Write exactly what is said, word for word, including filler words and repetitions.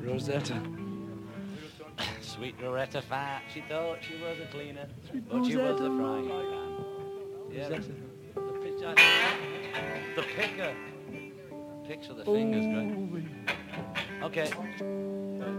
Rosetta. Sweet Loretta Fat, she thought she was a cleaner, Sweet but she was a Rosetta. frying pan. Yeah, Rosetta. the, the, pitch, the picker. Picks of the fingers, Oh, right? Okay.